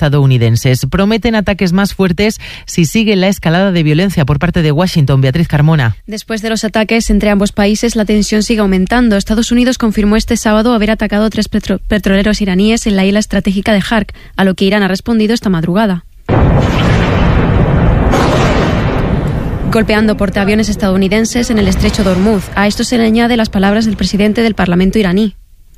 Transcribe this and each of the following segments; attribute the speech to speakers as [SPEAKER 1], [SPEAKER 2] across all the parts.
[SPEAKER 1] estadounidenses. Prometen ataques más fuertes si sigue la escalada de violencia por parte de Washington. Beatriz Carmona.
[SPEAKER 2] Después de los ataques entre ambos países, la tensión sigue aumentando. Estados Unidos confirmó este sábado haber atacado 3 petroleros iraníes en la isla estratégica de Hark, a lo que Irán ha respondido esta madrugada. Golpeando portaaviones estadounidenses en el estrecho de Hormuz. A esto se le añade las palabras del presidente del Parlamento iraní,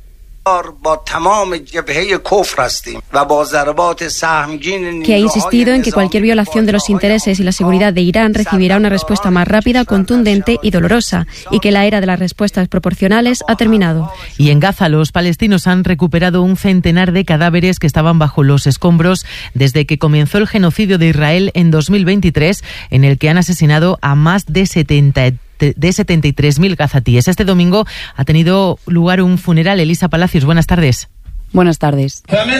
[SPEAKER 2] que ha insistido en que cualquier violación de los intereses y la seguridad de Irán recibirá una respuesta más rápida, contundente y dolorosa, y que la era de las respuestas proporcionales ha terminado.
[SPEAKER 1] Y en Gaza, los palestinos han recuperado un centenar de cadáveres que estaban bajo los escombros desde que comenzó el genocidio de Israel en 2023, en el que han asesinado a más de 73.000 gazatíes. Este domingo ha tenido lugar un funeral. Elisa Palacios, buenas tardes.
[SPEAKER 3] Buenas tardes.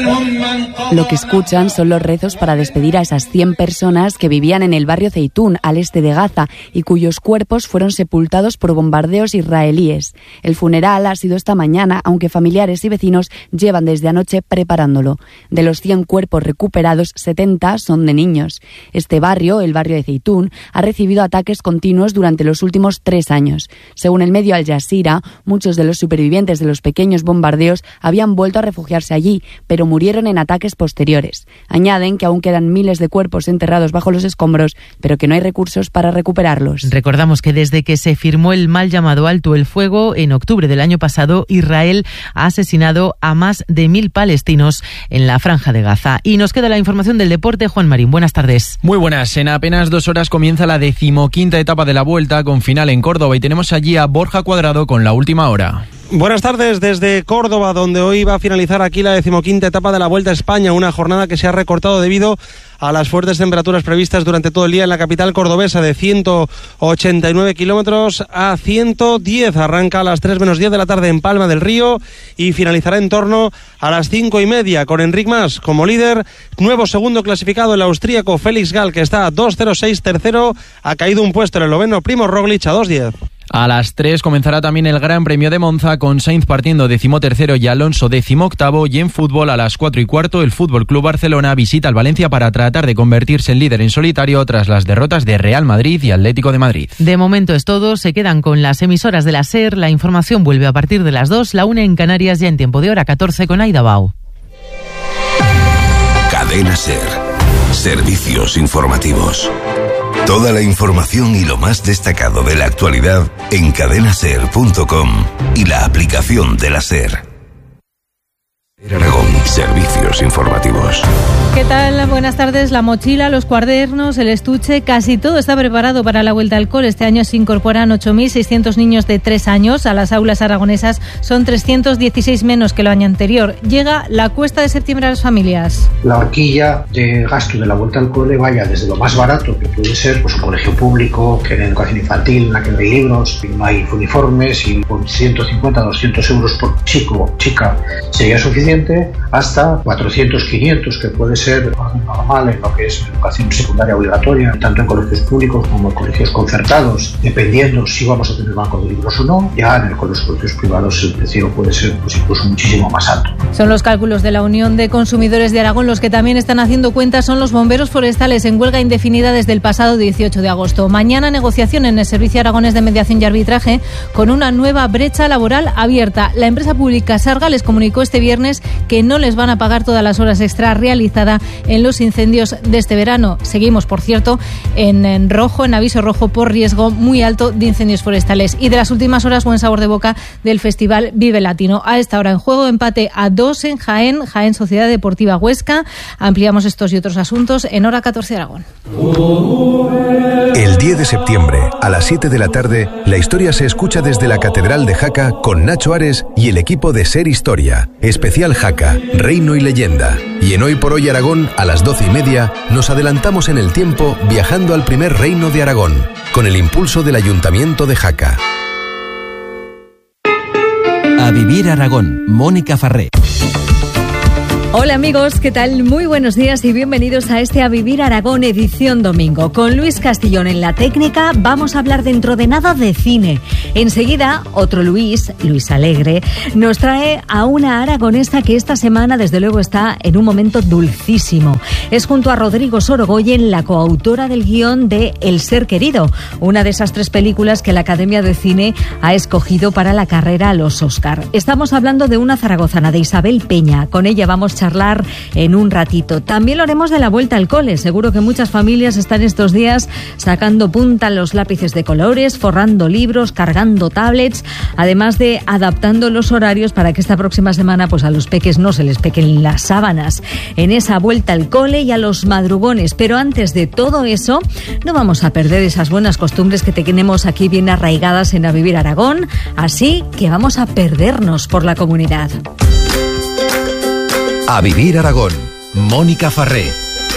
[SPEAKER 3] Lo que escuchan son los rezos para despedir a esas 100 personas que vivían en el barrio Zeitún, al este de Gaza, y cuyos cuerpos fueron sepultados por bombardeos israelíes. El funeral ha sido esta mañana, aunque familiares y vecinos llevan desde anoche preparándolo. De los 100 cuerpos recuperados, 70 son de niños. Este barrio, el barrio de Zeitún, ha recibido ataques continuos durante los últimos 3 años. Según el medio Al Jazeera, muchos de los supervivientes de los pequeños bombardeos habían vuelto a refugiarse allí, pero murieron en ataques posteriores. Añaden que aún quedan miles de cuerpos enterrados bajo los escombros, pero que no hay recursos para recuperarlos.
[SPEAKER 1] Recordamos que desde que se firmó el mal llamado alto el fuego, en octubre del año pasado, Israel ha asesinado a más de 1.000 palestinos en la Franja de Gaza. Y nos queda la información del deporte. Juan Marín, buenas tardes.
[SPEAKER 4] Muy buenas. En apenas 2 horas comienza la 15ª etapa de la Vuelta, con final en Córdoba, y tenemos allí a Borja Cuadrado con la última hora.
[SPEAKER 5] Buenas tardes desde Córdoba, donde hoy va a finalizar aquí la 15ª etapa de la Vuelta a España, una jornada que se ha recortado debido a las fuertes temperaturas previstas durante todo el día en la capital cordobesa, de 189 kilómetros a 110. Arranca a las 3 menos 10 de la tarde en Palma del Río y finalizará en torno a las 5:30, con Enric Mas como líder. Nuevo segundo clasificado, el austríaco Felix Gall, que está a 2:06. Tercero, ha caído un puesto el esloveno Primož Roglič a 2:10.
[SPEAKER 4] A las 3 comenzará también el Gran Premio de Monza, con Sainz partiendo 13º y Alonso 18º, y en fútbol a las 4:15 el Fútbol Club Barcelona visita al Valencia para tratar de convertirse en líder en solitario tras las derrotas de Real Madrid y Atlético de Madrid.
[SPEAKER 1] De momento es todo, se quedan con las emisoras de la SER. La información vuelve a partir de las 2, la 1 en Canarias, ya en tiempo de hora 14 con Aida Bau.
[SPEAKER 6] Cadena SER. Servicios informativos. Toda la información y lo más destacado de la actualidad en cadenaser.com y la aplicación de la SER. Aragón, servicios informativos.
[SPEAKER 7] ¿Qué tal? Buenas tardes. La mochila, los cuadernos, el estuche, casi todo está preparado para la vuelta al cole. Este año se incorporan 8.600 niños de 3 años a las aulas aragonesas. Son 316 menos que el año anterior. Llega la cuesta de septiembre a las familias.
[SPEAKER 8] La horquilla de gasto de la vuelta al cole vaya desde lo más barato, que puede ser pues un colegio público, que en educación infantil, en la que no hay libros, no hay uniformes, y por 150, 200 euros por chico o chica sería suficiente, hasta 400, 500, que puede ser normal en lo que es educación secundaria obligatoria, tanto en colegios públicos como en colegios concertados, dependiendo si vamos a tener banco de libros o no. Ya en los colegios privados el precio puede ser pues incluso muchísimo más alto.
[SPEAKER 7] Son los cálculos de la Unión de Consumidores de Aragón. Los que también están haciendo cuentas son los bomberos forestales, en huelga indefinida desde el pasado 18 de agosto. Mañana negociación en el Servicio Aragonés de Mediación y Arbitraje, con una nueva brecha laboral abierta. La empresa pública Sarga les comunicó este viernes que no les van a pagar todas las horas extra realizadas en los incendios de este verano. Seguimos, por cierto, en rojo, en aviso rojo por riesgo muy alto de incendios forestales. Y de las últimas horas, buen sabor de boca del Festival Vive Latino. A esta hora en juego, empate a 2 en Jaén Sociedad Deportiva Huesca. Ampliamos estos y otros asuntos en Hora 14 de Aragón.
[SPEAKER 6] El 10 de septiembre, a las 7 de la tarde, la historia se escucha desde la Catedral de Jaca con Nacho Ares y el equipo de SER Historia. Especial Jaca, Reino y Leyenda. Y en Hoy por Hoy Aragón, a las 12:30, nos adelantamos en el tiempo viajando al primer reino de Aragón, con el impulso del Ayuntamiento de Jaca.
[SPEAKER 9] A Vivir Aragón, Mónica Farré. Hola amigos, ¿qué tal? Muy buenos días y bienvenidos a este A Vivir Aragón edición domingo. Con Luis Castillón en la técnica vamos a hablar dentro de nada de cine. Enseguida, otro Luis Alegre, nos trae a una aragonesa que esta semana desde luego está en un momento dulcísimo. Es junto a Rodrigo Sorogoyen la coautora del guión de El ser querido, una de esas 3 películas que la Academia de Cine ha escogido para la carrera a los Oscar. Estamos hablando de una zaragozana, de Isabel Peña. Con ella vamos a charlar en un ratito. También lo haremos de la vuelta al cole. Seguro que muchas familias están estos días sacando punta los lápices de colores, forrando libros, cargando tablets, además de adaptando los horarios para que esta próxima semana pues a los peques no se les pequen las sábanas en esa vuelta al cole y a los madrugones. Pero antes de todo eso, no vamos a perder esas buenas costumbres que tenemos aquí bien arraigadas en A Vivir Aragón, así que vamos a perdernos por la comunidad.
[SPEAKER 6] A Vivir Aragón, Mónica Farré.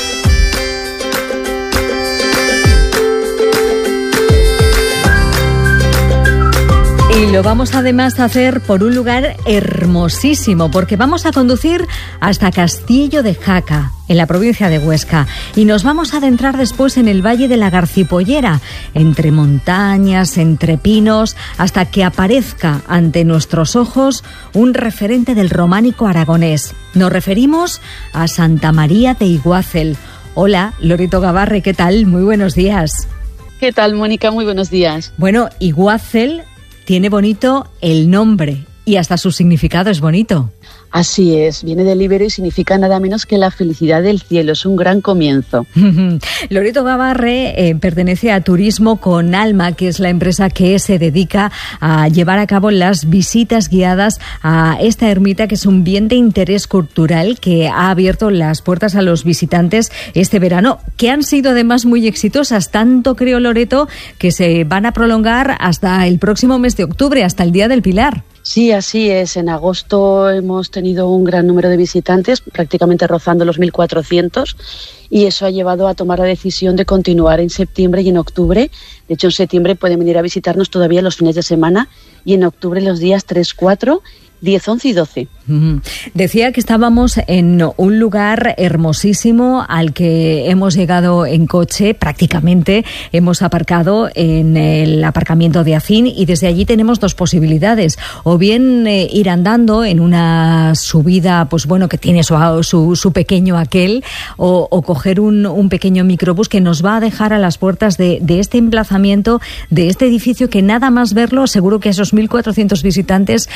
[SPEAKER 9] Y lo vamos además a hacer por un lugar hermosísimo, porque vamos a conducir hasta Castillo de Jaca, en la provincia de Huesca, y nos vamos a adentrar después en el Valle de la Garcipollera, entre montañas, entre pinos, hasta que aparezca ante nuestros ojos un referente del románico aragonés. Nos referimos a Santa María de Iguácel. Hola, Loreto Gabarre, ¿qué tal? Muy buenos días.
[SPEAKER 10] ¿Qué tal, Mónica? Muy buenos días.
[SPEAKER 9] Bueno, Iguácel tiene bonito el nombre y hasta su significado es bonito.
[SPEAKER 10] Así es, viene del íbero y significa nada menos que la felicidad del cielo, es un gran comienzo.
[SPEAKER 9] Loreto Gabarre pertenece a Turismo con Alma, que es la empresa que se dedica a llevar a cabo las visitas guiadas a esta ermita, que es un bien de interés cultural que ha abierto las puertas a los visitantes este verano, que han sido además muy exitosas, tanto creo, Loreto, que se van a prolongar hasta el próximo mes de octubre, hasta el Día del Pilar.
[SPEAKER 10] Sí, así es. En agosto hemos tenido un gran número de visitantes, prácticamente rozando los 1.400, y eso ha llevado a tomar la decisión de continuar en septiembre y en octubre. De hecho, en septiembre pueden venir a visitarnos todavía los fines de semana y en octubre los días 3, 4, 10, 11 y 12.
[SPEAKER 9] Decía que estábamos en un lugar hermosísimo al que hemos llegado en coche, prácticamente hemos aparcado en el aparcamiento de Acín y desde allí tenemos 2 posibilidades, o bien ir andando en una subida, pues bueno, que tiene su pequeño aquel, o coger un pequeño microbús que nos va a dejar a las puertas de este emplazamiento, de este edificio, que nada más verlo, seguro que a esos 1.400 visitantes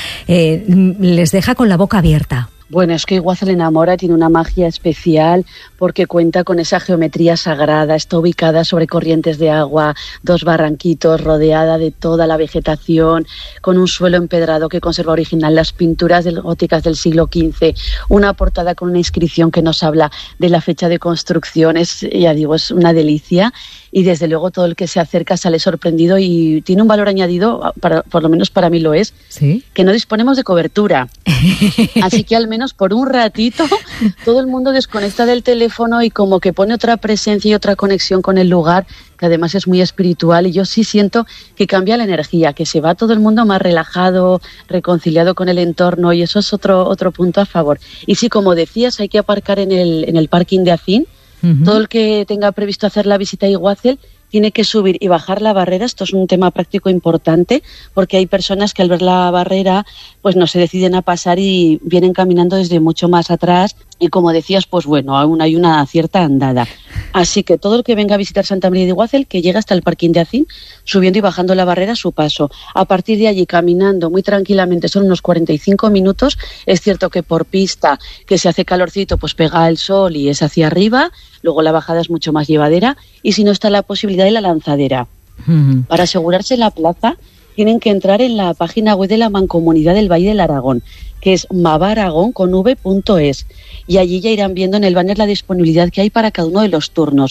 [SPEAKER 9] les deja con la boca abierta.
[SPEAKER 10] Bueno, es que Iguácel enamora, tiene una magia especial porque cuenta con esa geometría sagrada, está ubicada sobre corrientes de agua, 2 barranquitos, rodeada de toda la vegetación, con un suelo empedrado que conserva original las pinturas góticas del siglo XV, una portada con una inscripción que nos habla de la fecha de construcción, ya digo, es una delicia. Y desde luego todo el que se acerca sale sorprendido y tiene un valor añadido, por lo menos para mí lo es, ¿sí?, que no disponemos de cobertura. Así que al menos por un ratito todo el mundo desconecta del teléfono y como que pone otra presencia y otra conexión con el lugar, que además es muy espiritual, y yo sí siento que cambia la energía, que se va todo el mundo más relajado, reconciliado con el entorno, y eso es otro punto a favor. Y sí, como decías, hay que aparcar en el parking de Acín. Todo el que tenga previsto hacer la visita a Iguácel tiene que subir y bajar la barrera. Esto es un tema práctico importante porque hay personas que al ver la barrera pues no se deciden a pasar y vienen caminando desde mucho más atrás y, como decías, pues bueno, aún hay una cierta andada. Así que todo el que venga a visitar Santa María de Iguácel, que llega hasta el parking de Acín, subiendo y bajando la barrera a su paso. A partir de allí, caminando muy tranquilamente, son unos 45 minutos. Es cierto que por pista, que se hace calorcito, pues pega el sol y es hacia arriba. Luego la bajada es mucho más llevadera. Y si no, está la posibilidad de la lanzadera. Para asegurarse la plaza, tienen que entrar en la página web de la Mancomunidad del Valle del Aragón, que es mavaragón.es, y allí ya irán viendo en el banner la disponibilidad que hay para cada uno de los turnos.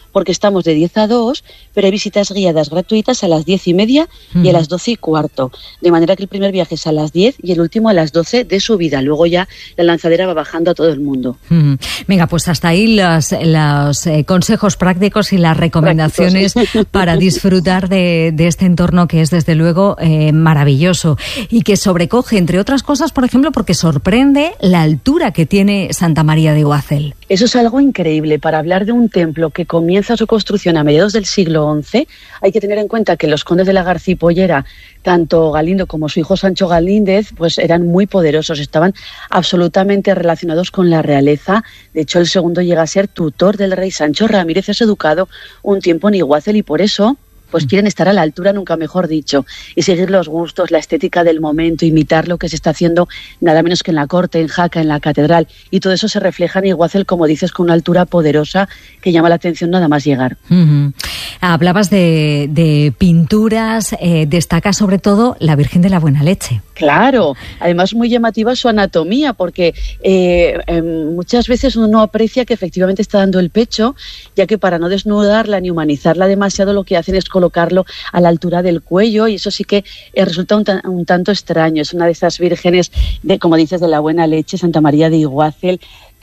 [SPEAKER 10] porque estamos de 10 a 2, pero hay visitas guiadas gratuitas a las 10:30 y a las 12:15. De manera que el primer viaje es a las 10 y el último a las 12 de subida. Luego ya la lanzadera va bajando a todo el mundo.
[SPEAKER 9] Venga, pues hasta ahí los consejos prácticos y las recomendaciones para disfrutar de este entorno que es desde luego maravilloso y que sobrecoge, entre otras cosas, por ejemplo, porque sorprende la altura que tiene Santa María de Iguácel.
[SPEAKER 10] Eso es algo increíble. Para hablar de un templo que comienza su construcción a mediados del siglo XI, hay que tener en cuenta que los condes de la Garcipollera, tanto Galindo como su hijo Sancho Galíndez, pues eran muy poderosos, estaban absolutamente relacionados con la realeza. De hecho, el segundo llega a ser tutor del rey Sancho Ramírez, es educado un tiempo en Iguácel y por eso pues quieren estar a la altura, nunca mejor dicho, y seguir los gustos, la estética del momento, imitar lo que se está haciendo nada menos que en la corte, en Jaca, en la catedral, y todo eso se refleja en Iguácel, como dices, con una altura poderosa que llama la atención nada más llegar.
[SPEAKER 9] Hablabas de pinturas, destaca sobre todo la Virgen de la Buena Leche.
[SPEAKER 10] Claro, además muy llamativa su anatomía, porque muchas veces uno no aprecia que efectivamente está dando el pecho, ya que para no desnudarla ni humanizarla demasiado lo que hacen es colocarlo a la altura del cuello, y eso sí que resulta un tanto extraño. Es una de esas vírgenes, como dices, de la Buena Leche, Santa María de Iguácel,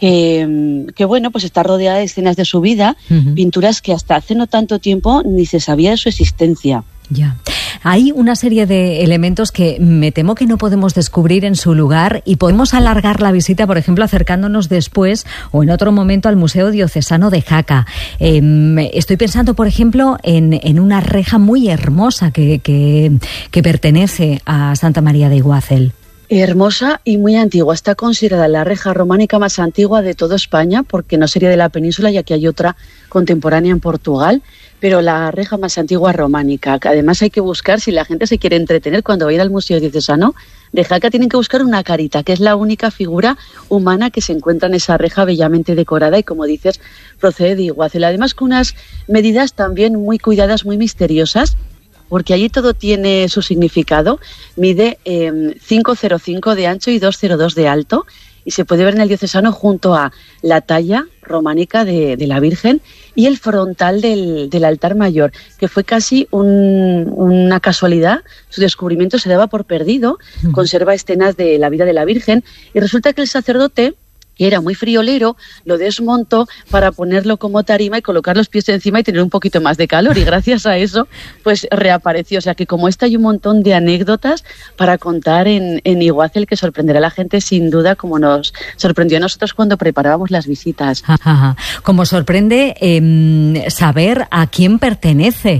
[SPEAKER 10] que bueno, pues está rodeada de escenas de su vida, pinturas que hasta hace no tanto tiempo ni se sabía de su existencia.
[SPEAKER 9] Ya. Hay una serie de elementos que me temo que no podemos descubrir en su lugar y podemos alargar la visita, por ejemplo, acercándonos después o en otro momento al Museo Diocesano de Jaca. Estoy pensando, por ejemplo, en una reja muy hermosa que pertenece a Santa María de Iguácel.
[SPEAKER 10] Hermosa y muy antigua. Está considerada la reja románica más antigua de toda España, porque no sería de la península, ya que hay otra contemporánea en Portugal, pero la reja más antigua románica. Además hay que buscar, si la gente se quiere entretener cuando vayan al Museo Diocesano de Jaca, tienen que buscar una carita, que es la única figura humana que se encuentra en esa reja bellamente decorada y, como dices, procede de Iguácel. Además con unas medidas también muy cuidadas, muy misteriosas, porque allí todo tiene su significado. Mide 5,05 de ancho y 2,02 de alto, y se puede ver en el diocesano junto a la talla románica de la Virgen y el frontal del altar mayor, que fue casi una casualidad. Su descubrimiento se daba por perdido. Conserva escenas de la vida de la Virgen, y resulta que el sacerdote, que era muy friolero, lo desmontó para ponerlo como tarima y colocar los pies encima y tener un poquito más de calor, y gracias a eso pues reapareció. O sea que como esta hay un montón de anécdotas para contar en Iguácel que sorprenderá a la gente sin duda, como nos sorprendió a nosotros cuando preparábamos las visitas.
[SPEAKER 9] Como sorprende saber a quién pertenece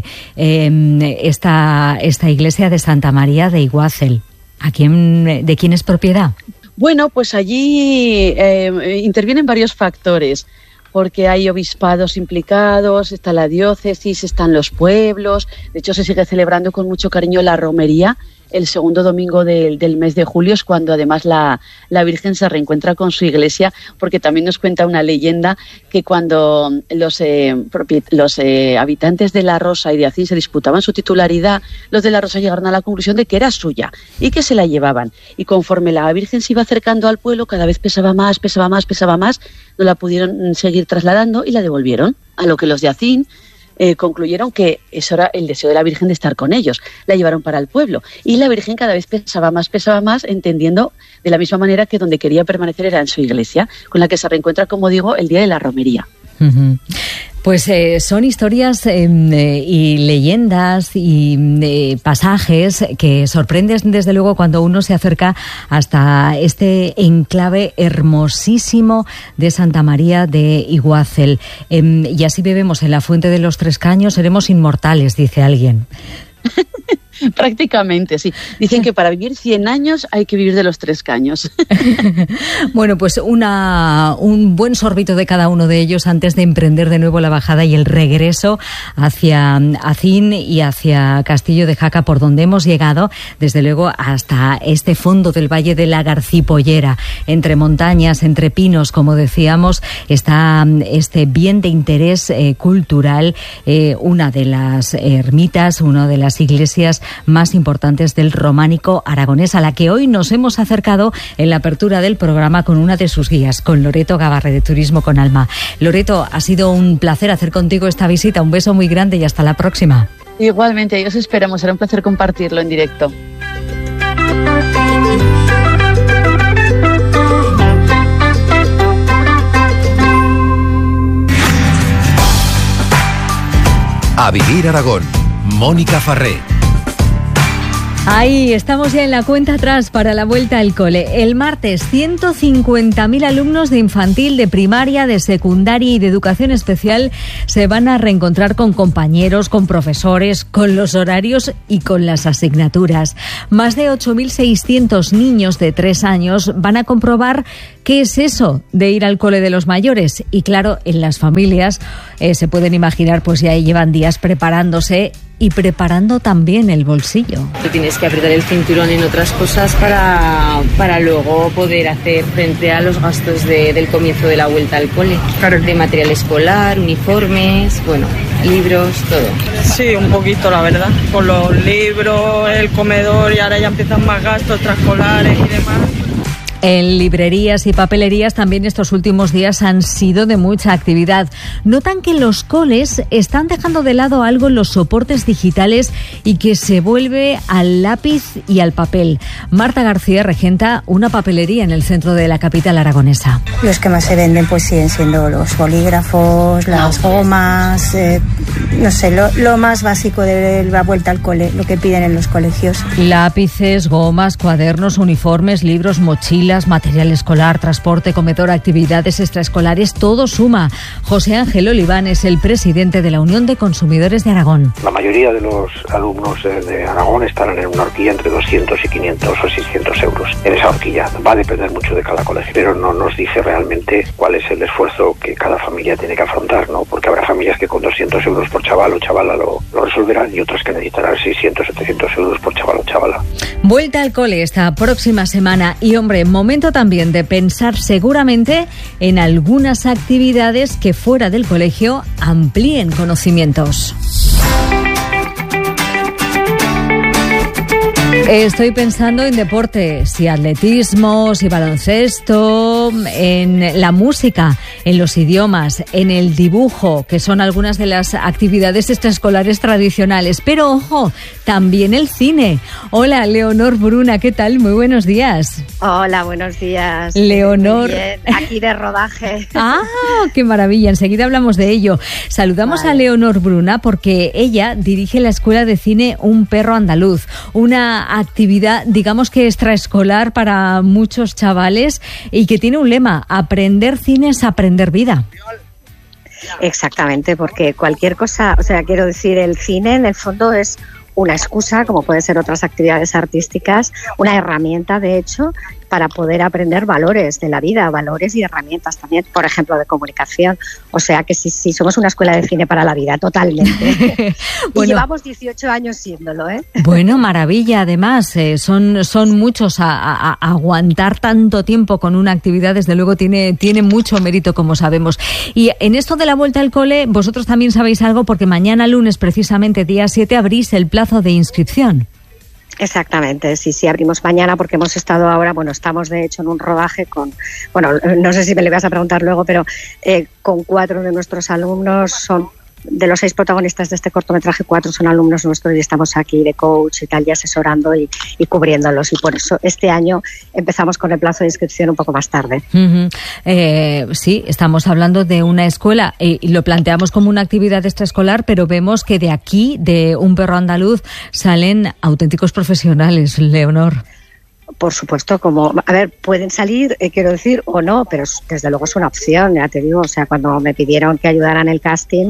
[SPEAKER 9] esta iglesia de Santa María de Iguácel. ¿De quién es propiedad?
[SPEAKER 10] Bueno, pues allí intervienen varios factores, porque hay obispados implicados, está la diócesis, están los pueblos. De hecho, se sigue celebrando con mucho cariño la romería. El segundo domingo del mes de julio es cuando además la Virgen se reencuentra con su iglesia, porque también nos cuenta una leyenda que cuando los habitantes de La Rosa y de Acín se disputaban su titularidad, los de La Rosa llegaron a la conclusión de que era suya y que se la llevaban. Y conforme la Virgen se iba acercando al pueblo, cada vez pesaba más, no la pudieron seguir trasladando y la devolvieron, a lo que los de Acín concluyeron que eso era el deseo de la Virgen de estar con ellos. La llevaron para el pueblo y la Virgen cada vez pesaba más, entendiendo de la misma manera que donde quería permanecer era en su iglesia, con la que se reencuentra, como digo, el día de la romería.
[SPEAKER 9] Pues son historias y leyendas y pasajes que sorprenden desde luego cuando uno se acerca hasta este enclave hermosísimo de Santa María de Iguácel. Y así bebemos en la fuente de los Tres Caños, seremos inmortales, dice alguien.
[SPEAKER 10] Prácticamente, sí. Dicen que para vivir 100 años hay que vivir de los Tres Caños.
[SPEAKER 9] Bueno, pues un buen sorbito de cada uno de ellos antes de emprender de nuevo la bajada y el regreso hacia Acín y hacia Castillo de Jaca, por donde hemos llegado, desde luego, hasta este fondo del Valle de la Garcipollera. Entre montañas, entre pinos, como decíamos, está este bien de interés cultural, una de las ermitas, una de las iglesias más importantes del románico aragonés, a la que hoy nos hemos acercado en la apertura del programa con una de sus guías, con Loreto Gabarre, de Turismo con Alma. Loreto, ha sido un placer hacer contigo esta visita. Un beso muy grande y hasta la próxima.
[SPEAKER 10] Igualmente, os esperamos. Será un placer compartirlo en directo.
[SPEAKER 6] A Vivir Aragón, Mónica Farré.
[SPEAKER 9] Ahí estamos ya en la cuenta atrás para la vuelta al cole. El martes, 150.000 alumnos de infantil, de primaria, de secundaria y de educación especial se van a reencontrar con compañeros, con profesores, con los horarios y con las asignaturas. Más de 8.600 niños de 3 años van a comprobar qué es eso de ir al cole de los mayores. Y claro, en las familias se pueden imaginar, pues ya llevan días preparándose y preparando también el bolsillo.
[SPEAKER 11] Tú tienes que apretar el cinturón en otras cosas para luego poder hacer frente a los gastos del comienzo de la vuelta al cole. Claro. De material escolar, uniformes, libros, todo.
[SPEAKER 12] Sí, un poquito, la verdad. Con los libros, el comedor y ahora ya empiezan más gastos extraescolares y demás.
[SPEAKER 9] En librerías y papelerías también estos últimos días han sido de mucha actividad. Notan que los coles están dejando de lado algo los soportes digitales y que se vuelve al lápiz y al papel. Marta García regenta una papelería en el centro de la capital aragonesa.
[SPEAKER 13] Los que más se venden pues siguen siendo los bolígrafos, las gomas, lo más básico de la vuelta al cole, lo que piden en los colegios.
[SPEAKER 9] Lápices, gomas, cuadernos, uniformes, libros, mochilas, material escolar, transporte, comedor, actividades extraescolares, todo suma. José Ángel Oliván es el presidente de la Unión de Consumidores de Aragón.
[SPEAKER 14] La mayoría de los alumnos de Aragón estarán en una horquilla entre 200 y 500 o 600 euros. En esa horquilla va a depender mucho de cada colegio, pero no nos dice realmente cuál es el esfuerzo que cada familia tiene que afrontar, ¿no? Porque habrá familias que con 200 euros por chaval o chavala lo resolverán y otras que necesitarán 600, 700 euros por chaval o chavala.
[SPEAKER 9] Vuelta al cole esta próxima semana y, hombre, momento también de pensar seguramente en algunas actividades que fuera del colegio amplíen conocimientos. Estoy pensando en deporte, si atletismo, si baloncesto, en la música, en los idiomas, en el dibujo, que son algunas de las actividades extraescolares tradicionales. Pero ojo, también el cine. Hola, Leonor Bruna, ¿qué tal? Muy buenos días.
[SPEAKER 15] Hola, buenos días.
[SPEAKER 9] Leonor.
[SPEAKER 15] Muy bien, aquí de rodaje.
[SPEAKER 9] ¡Ah, qué maravilla! Enseguida hablamos de ello. Saludamos a Leonor Bruna porque ella dirige la Escuela de Cine Un Perro Andaluz, una actividad, digamos que extraescolar para muchos chavales y que tiene un lema: aprender cine es aprender vida.
[SPEAKER 15] Exactamente, porque cualquier cosa, quiero decir, el cine en el fondo es una excusa, como pueden ser otras actividades artísticas, una herramienta, de hecho, para poder aprender valores de la vida, valores y herramientas también, por ejemplo, de comunicación. O sea que sí, somos una escuela de cine para la vida, totalmente. Y llevamos 18 años siéndolo, ¿eh?
[SPEAKER 9] Bueno, maravilla, además. Son muchos a aguantar tanto tiempo con una actividad, desde luego tiene mucho mérito, como sabemos. Y en esto de la vuelta al cole, vosotros también sabéis algo, porque mañana lunes, precisamente día 7, abrís el plazo de inscripción.
[SPEAKER 15] Exactamente, sí, abrimos mañana porque hemos estado ahora, estamos de hecho en un rodaje no sé si me le vas a preguntar luego, pero con 4 de nuestros alumnos son... De los 6 protagonistas de este cortometraje, 4 son alumnos nuestros y estamos aquí de coach y tal, y asesorando y cubriéndolos. Y por eso este año empezamos con el plazo de inscripción un poco más tarde.
[SPEAKER 9] Sí, estamos hablando de una escuela y lo planteamos como una actividad extraescolar, pero vemos que de aquí, de Un Perro Andaluz, salen auténticos profesionales, Leonor.
[SPEAKER 15] Por supuesto, pueden salir, quiero decir, o no, pero desde luego es una opción, ya te digo. Cuando me pidieron que ayudara en el casting,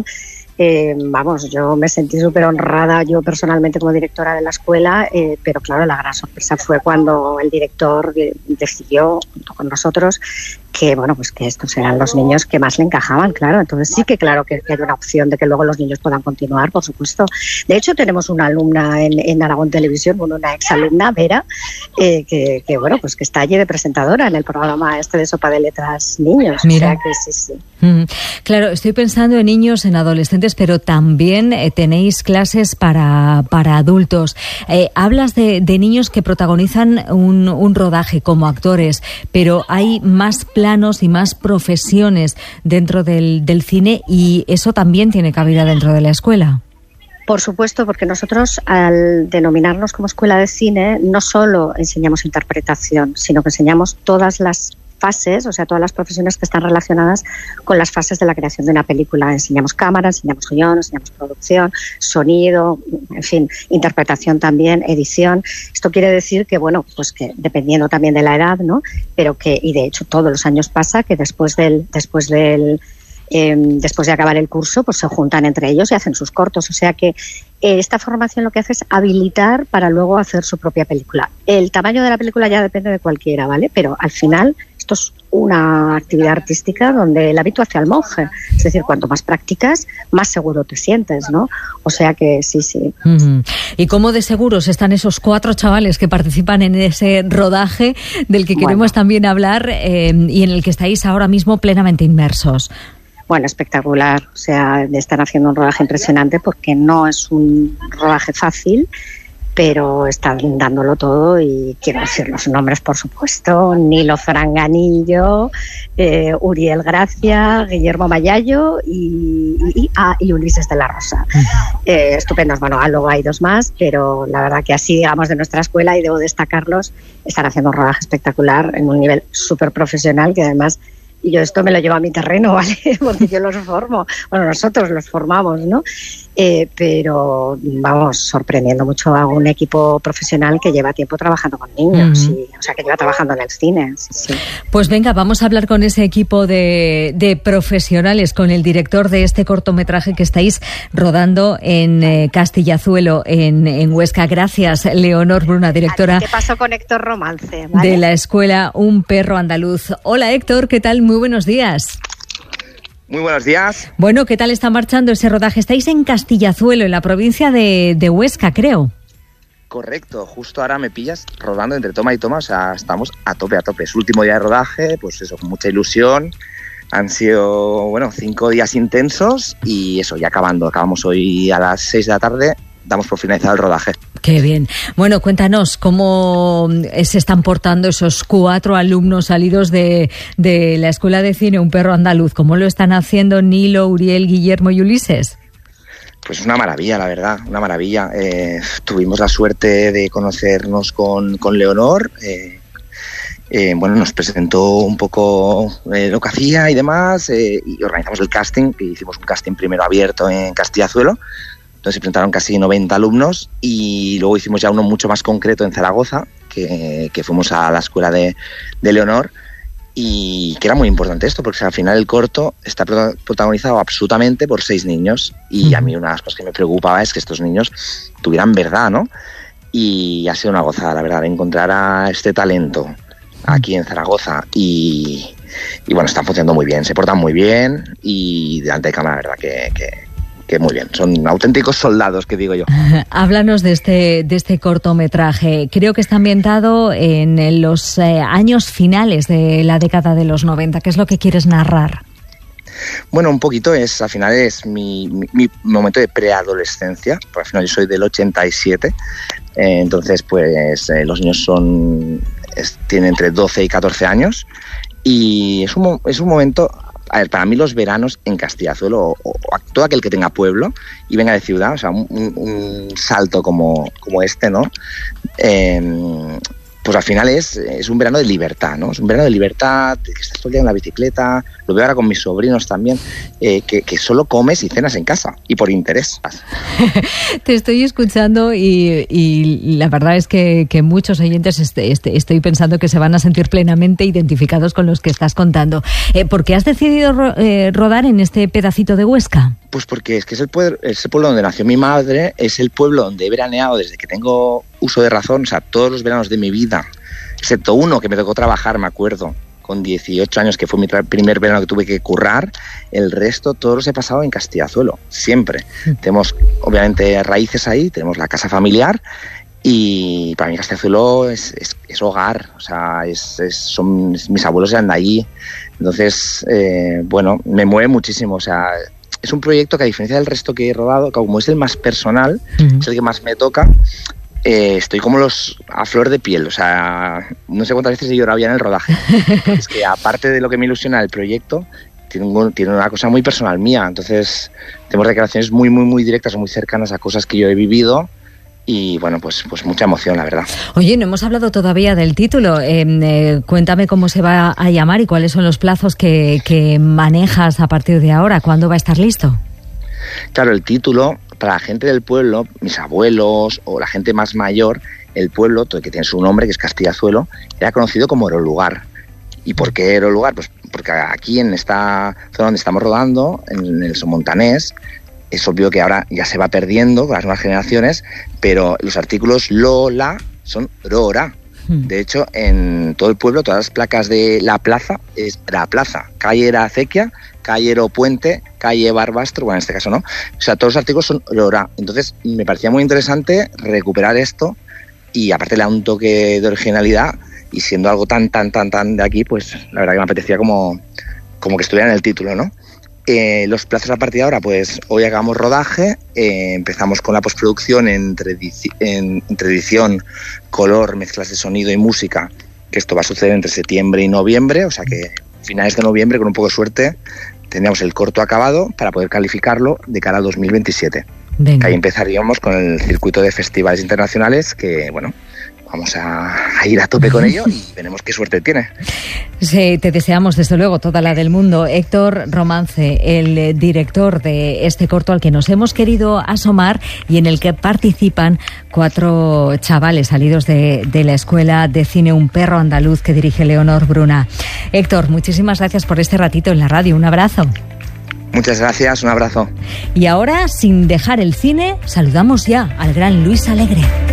[SPEAKER 15] yo me sentí súper honrada, yo personalmente como directora de la escuela, pero claro, la gran sorpresa fue cuando el director decidió, junto con nosotros, que que estos eran los niños que más le encajaban, claro. Entonces sí que claro que hay una opción de que luego los niños puedan continuar, por supuesto. De hecho, tenemos una alumna en Aragón Televisión, una exalumna, Vera, que está allí de presentadora en el programa de Sopa de Letras Niños.
[SPEAKER 9] Mira.
[SPEAKER 15] O sea que sí.
[SPEAKER 9] Claro, estoy pensando en niños, en adolescentes adolescentes, pero también tenéis clases para adultos. Hablas de niños que protagonizan un rodaje como actores, pero hay más planos y más profesiones dentro del cine, y eso también tiene cabida dentro de la escuela.
[SPEAKER 15] Por supuesto, porque nosotros, al denominarnos como escuela de cine, no solo enseñamos interpretación, sino que enseñamos todas las fases, o sea, todas las profesiones que están relacionadas con las fases de la creación de una película. Enseñamos cámara, enseñamos guión, enseñamos producción, sonido, en fin, interpretación también, edición. Esto quiere decir que, bueno, pues que dependiendo también de la edad, ¿no? Pero que, y de hecho todos los años pasa que después de acabar el curso, pues se juntan entre ellos y hacen sus cortos. O sea que esta formación lo que hace es habilitar para luego hacer su propia película. El tamaño de la película ya depende de cualquiera, ¿vale? Pero al final esto es una actividad artística donde el hábito hace al monje. Es decir, cuanto más practicas, más seguro te sientes, ¿no? O sea que sí.
[SPEAKER 9] Uh-huh. ¿Y cómo de seguros están esos 4 chavales que participan en ese rodaje del que queremos también hablar y en el que estáis ahora mismo plenamente inmersos?
[SPEAKER 15] Bueno, espectacular. O sea, están haciendo un rodaje impresionante porque no es un rodaje fácil, pero están dándolo todo y quiero decir los nombres, por supuesto: Nilo Franganillo, Uriel Gracia, Guillermo Mayallo y Ulises de la Rosa. Estupendos. Bueno, luego hay 2 más, pero la verdad que así, digamos, de nuestra escuela, y debo destacarlos, están haciendo un rodaje espectacular en un nivel súper profesional, que además... Y yo esto me lo llevo a mi terreno, ¿vale? Porque yo los formo. Bueno, nosotros los formamos, ¿no? Pero, vamos, sorprendiendo mucho a un equipo profesional que lleva tiempo trabajando con niños. O sea, que lleva trabajando en el cine. Sí.
[SPEAKER 9] Pues venga, vamos a hablar con ese equipo de profesionales, con el director de este cortometraje que estáis rodando en Castillazuelo, en Huesca. Gracias, Leonor Bruna, directora.
[SPEAKER 15] ¿Qué pasó con Héctor Romance? ¿Vale?
[SPEAKER 9] De la escuela Un Perro Andaluz. Hola, Héctor, ¿qué tal? Muy buenos días.
[SPEAKER 16] Muy buenos días.
[SPEAKER 9] Bueno, ¿qué tal está marchando ese rodaje? Estáis en Castillazuelo, en la provincia de Huesca, creo.
[SPEAKER 16] Correcto, justo ahora me pillas rodando entre toma y toma, o sea, estamos a tope. Es último día de rodaje, pues eso, con mucha ilusión. Han sido, 5 días intensos y eso, ya acabamos hoy a las 6 de la tarde, damos por finalizado el rodaje.
[SPEAKER 9] Qué bien. Bueno, cuéntanos cómo se están portando esos 4 alumnos salidos de la Escuela de Cine Un Perro Andaluz. ¿Cómo lo están haciendo Nilo, Uriel, Guillermo y Ulises?
[SPEAKER 16] Pues una maravilla, la verdad, una maravilla. Tuvimos la suerte de conocernos con Leonor. Nos presentó un poco lo que hacía y demás, y organizamos el casting, que hicimos un casting primero abierto en Castillazuelo. Entonces se presentaron casi 90 alumnos y luego hicimos ya uno mucho más concreto en Zaragoza, que fuimos a la escuela de Leonor, y que era muy importante esto, porque al final el corto está protagonizado absolutamente por 6 niños, y a mí una de las cosas que me preocupaba es que estos niños tuvieran verdad, ¿no? Y ha sido una gozada, la verdad, encontrar a este talento aquí en Zaragoza y están funcionando muy bien, se portan muy bien y delante de cámara, la verdad que muy bien, son auténticos soldados, que digo yo.
[SPEAKER 9] Háblanos de este cortometraje. Creo que está ambientado en los años finales de la década de los 90. ¿Qué es lo que quieres narrar?
[SPEAKER 16] Bueno, un poquito al final es mi momento de preadolescencia, porque al final yo soy del 87, entonces pues los niños tienen entre 12 y 14 años y es un momento... A ver, para mí los veranos en Castillazuelo, o todo aquel que tenga pueblo y venga de ciudad, o sea, un salto como este, ¿no? Pues al final es un verano de libertad, ¿no? Es un verano de libertad, que estás todo el día en la bicicleta, lo veo ahora con mis sobrinos también, que solo comes y cenas en casa, y por interés.
[SPEAKER 9] Te estoy escuchando y la verdad es que muchos oyentes estoy pensando que se van a sentir plenamente identificados con los que estás contando. ¿Por qué has decidido rodar en este pedacito de Huesca?
[SPEAKER 16] Pues porque es el pueblo donde nació mi madre, es el pueblo donde he veraneado desde que tengo uso de razón, o sea, todos los veranos de mi vida, excepto uno que me tocó trabajar, me acuerdo, con 18 años, que fue mi primer verano que tuve que currar. El resto todos los he pasado en Castillazuelo, siempre. Tenemos, obviamente, raíces ahí, tenemos la casa familiar, y para mí Castillazuelo es hogar, o sea, mis abuelos eran de allí, entonces, me mueve muchísimo, o sea, es un proyecto que, a diferencia del resto que he rodado, como es el más personal, es el que más me toca, estoy como a flor de piel. O sea, no sé cuántas veces he llorado ya en el rodaje. Es que aparte de lo que me ilusiona el proyecto, tiene una cosa muy personal mía. Entonces tenemos declaraciones muy, muy, muy directas, muy cercanas a cosas que yo he vivido. Y bueno, pues mucha emoción, la verdad.
[SPEAKER 9] Oye, no hemos hablado todavía del título. Cuéntame cómo se va a llamar y cuáles son los plazos que manejas a partir de ahora. ¿Cuándo va a estar listo?
[SPEAKER 16] Claro, el título, para la gente del pueblo, mis abuelos o la gente más mayor, el pueblo, que tiene su nombre, que es Castillazuelo, era conocido como Erolugar. ¿Y por qué Erolugar? Pues porque aquí, en esta zona donde estamos rodando, en el Somontanés, es obvio que ahora ya se va perdiendo con las nuevas generaciones, pero los artículos Lola son Rora. De hecho, en todo el pueblo, todas las placas de la plaza es la plaza. Calle era Acequia, calle Ero Puente, calle Barbastro, bueno, en este caso no. O sea, todos los artículos son Rora. Entonces, me parecía muy interesante recuperar esto y aparte le da un toque de originalidad, y siendo algo tan de aquí, pues la verdad que me apetecía como que estuviera en el título, ¿no? Los plazos a partir de ahora, pues hoy hagamos rodaje, empezamos con la postproducción entre edición, color, mezclas de sonido y música, que esto va a suceder entre septiembre y noviembre, o sea que finales de noviembre, con un poco de suerte, tendríamos el corto acabado para poder calificarlo de cara al 2027. Que ahí empezaríamos con el circuito de festivales internacionales, que bueno, vamos a ir a tope con ello y veremos qué suerte tiene.
[SPEAKER 9] Sí, te deseamos desde luego toda la del mundo. Héctor Romance, el director de este corto al que nos hemos querido asomar y en el que participan 4 chavales salidos de la Escuela de Cine Un Perro Andaluz que dirige Leonor Bruna. Héctor, muchísimas gracias por este ratito en la radio. Un abrazo.
[SPEAKER 16] Muchas gracias, un abrazo.
[SPEAKER 9] Y ahora, sin dejar el cine, saludamos ya al gran Luis Alegre.